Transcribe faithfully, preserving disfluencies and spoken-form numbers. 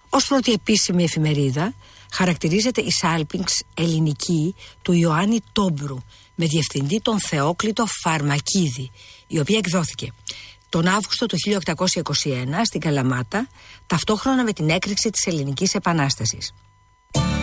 Ως πρώτη επίσημη εφημερίδα χαρακτηρίζεται η Σάλπινγκς Ελληνική του Ιωάννη Τόμπρου με διευθυντή τον Θεόκλητο Φαρμακίδη, η οποία εκδόθηκε τον Αύγουστο του χίλια οκτακόσια είκοσι ένα στην Καλαμάτα, ταυτόχρονα με την έκρηξη της Ελληνικής Επανάστασης.